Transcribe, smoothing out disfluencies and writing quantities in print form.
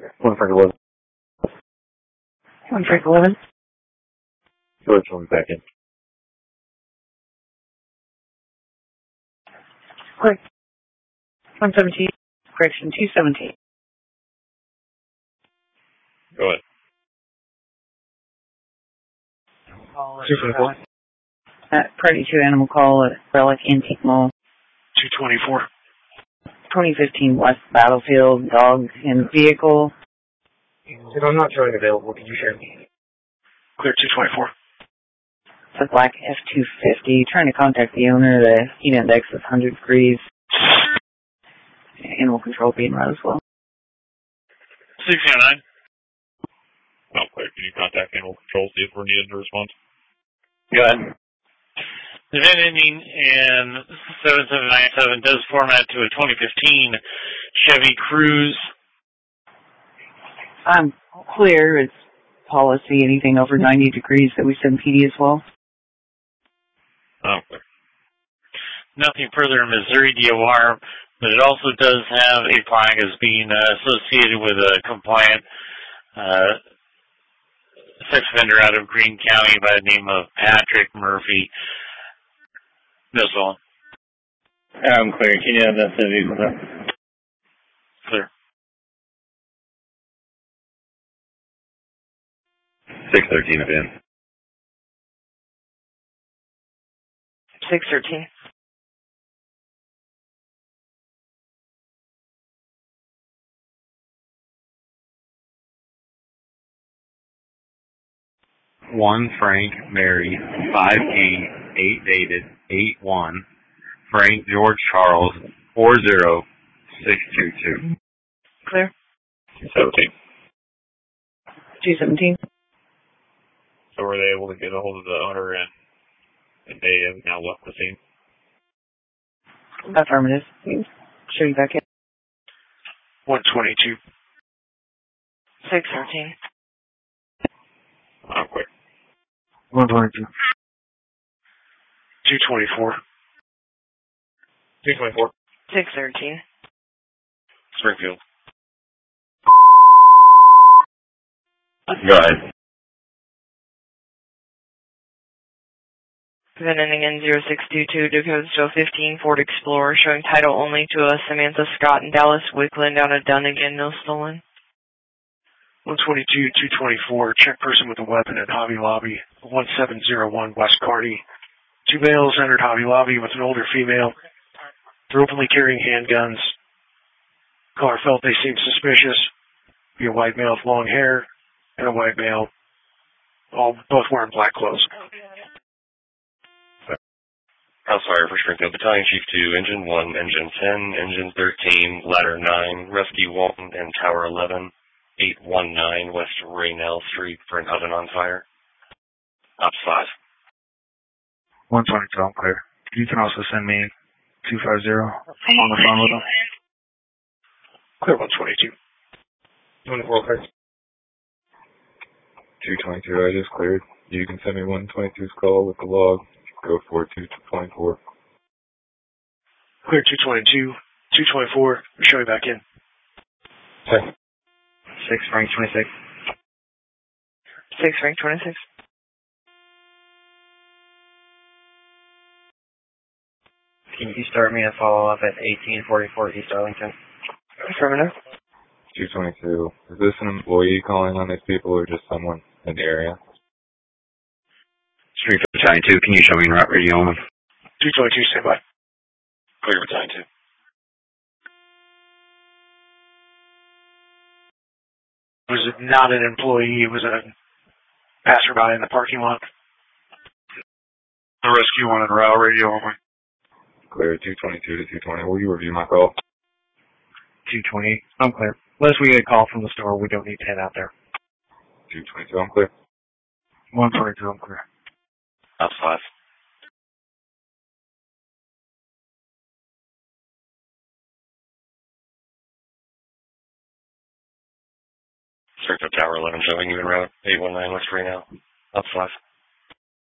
One Frank 11. One Frank 11. George, one back in. Quick. 117. Correction, 217. Go ahead. Call 224. Priority 2 animal call at Relic Antique Mall. 224. 2015 West Battlefield, dog in vehicle. If I'm not showing available, can you share me? Clear 224. It's a black F-250. Trying to contact the owner. The heat index is 100 degrees. Animal control being run as well. 609. Oh, clear. Can you contact animal control, see if we're needed to respond? Go ahead. The event ending in 7797 does format to a 2015 Chevy Cruze. I'm clear. It's policy. Anything over 90 degrees that we send PD as well. Oh, clear. Nothing further in Missouri DOR, but it also does have a flag as being associated with a compliant sex offender out of Greene County by the name of Patrick Murphy. Missile. I'm clear. Can you have that vehicle there? Clear. 613 event. 613. One Frank Mary 5E 8 David 81 Frank George Charles 40622. Clear. 217. 217. So were they able to get a hold of the owner and they have now left the scene? Affirmative. Show you back in. 122. 613. Oh, quick. 122. 224. 224. 613. Springfield. Go ahead. Event ending in 0622, Dakota Still 15, Ford Explorer, showing title only to a Samantha Scott in Dallas, Wickland out of Dunnigan, no stolen. 122, 224, check person with a weapon at Hobby Lobby, 1701 West Carty. Two males entered Hobby Lobby with an older female. They're openly carrying handguns. Caller felt they seemed suspicious. Be a white male with long hair and a white male, both wearing black clothes. House Fire for Springfield Battalion, Chief 2, Engine 1, Engine 10, Engine 13, Ladder 9, Rescue 1, and Tower 11, 819 West Raynell Street for an oven on fire. Ops 5. 122, I'm clear. You can also send me 250 on the phone with them. Clear 122. 24 clear. 222, I just cleared. You can send me 122's call with the log. Go for 224. Clear 222, 224, we'll show you back in. Okay. 6 Frank 26. 6 rank 26. Can you start me a follow-up at 1844 East Arlington? Affirmative. 222. Is this an employee calling on these people or just someone in the area? Street Battalion 2, can you show me in route radio on 222, stand by. Clear Battalion 2. Was it not an employee? It was a passerby in the parking lot. The rescue one and route radio only. Clear 222 to 220. Will you review my call? 220, I'm clear. Unless we get a call from the store, we don't need to head out there. 222, I'm clear. 122, I'm clear. Ops 5. Springfield Tower 11 showing you in route 819 West Raynell. Ops 5.